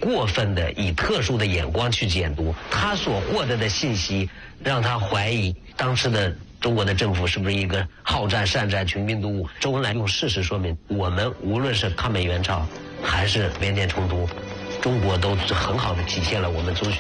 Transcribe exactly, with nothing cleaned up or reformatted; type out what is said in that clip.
过分的以特殊的眼光去解读，他所获得的信息让他怀疑当时的中国的政府是不是一个好战善战穷兵黩武。周恩来用事实说明，我们无论是抗美援朝还是缅甸冲突，中国都很好的体现了我们中